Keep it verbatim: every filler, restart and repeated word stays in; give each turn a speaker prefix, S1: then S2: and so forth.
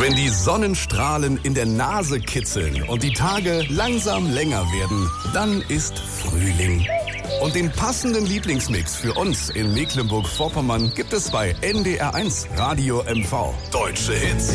S1: Wenn die Sonnenstrahlen in der Nase kitzeln und die Tage langsam länger werden, dann ist Frühling. Und den passenden Lieblingsmix für uns in Mecklenburg-Vorpommern gibt es bei N D R eins Radio M V. Deutsche Hits.